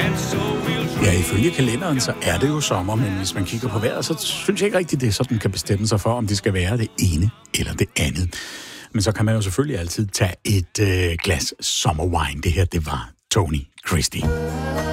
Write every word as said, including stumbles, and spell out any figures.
Ja, ifølge kalenderen, så er det jo sommer, men hvis man kigger på vejret, så synes jeg ikke rigtigt, det er sådan, kan bestemme sig for, om det skal være det ene eller det andet. Men så kan man jo selvfølgelig altid tage et øh, glas sommerwine. Det her, det var Tony Christie.